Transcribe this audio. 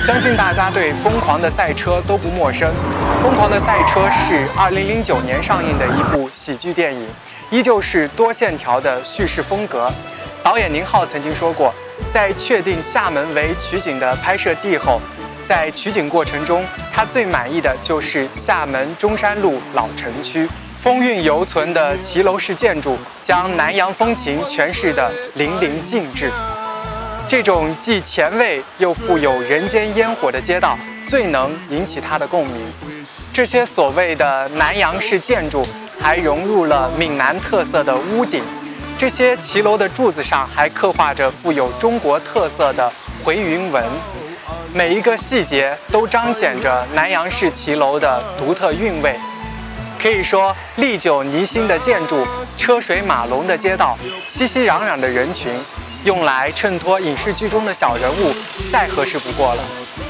相信大家对《疯狂的赛车》都不陌生，《疯狂的赛车》是2009年上映的一部喜剧电影，依旧是多线条的叙事风格。导演宁浩曾经说过，在确定厦门为取景的拍摄地后，在取景过程中，他最满意的就是厦门中山路老城区，风韵犹存的骑楼式建筑，将南洋风情诠释得淋漓尽致。这种既前卫又富有人间烟火的街道，最能引起他的共鸣。这些所谓的南洋式建筑，还融入了闽南特色的屋顶。这些骑楼的柱子上还刻画着富有中国特色的回云纹，每一个细节都彰显着南洋式骑楼的独特韵味。可以说，历久弥新的建筑，车水马龙的街道，熙熙攘攘的人群，用来衬托影视剧中的小人物，再合适不过了。